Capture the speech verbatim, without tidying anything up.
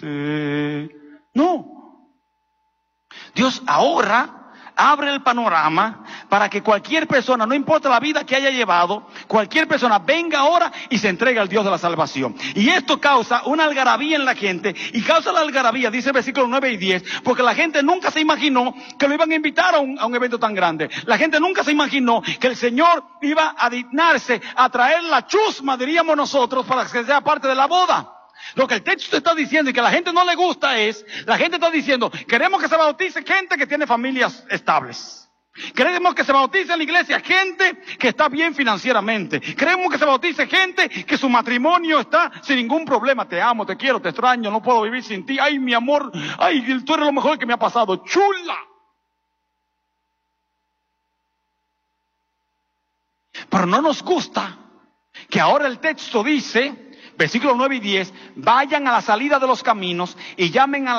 Eh, no. Dios ahora abre el panorama para que cualquier persona, no importa la vida que haya llevado, cualquier persona venga ahora y se entregue al Dios de la salvación. Y esto causa una algarabía en la gente, y causa la algarabía, dice el versículo nueve y diez, porque la gente nunca se imaginó que lo iban a invitar a un, a un evento tan grande. La gente nunca se imaginó que el Señor iba a dignarse a traer la chusma, diríamos nosotros, para que sea parte de la boda. Lo que el texto está diciendo y que a la gente no le gusta es, la gente está diciendo, queremos que se bautice gente que tiene familias estables. Queremos que se bautice en la iglesia gente que está bien financieramente. Queremos que se bautice gente que su matrimonio está sin ningún problema. Te amo, te quiero, te extraño, no puedo vivir sin ti. Ay, mi amor, ay, tú eres lo mejor que me ha pasado. Chula. Pero no nos gusta que ahora el texto dice, versículos nueve y diez, vayan a la salida de los caminos y llamen a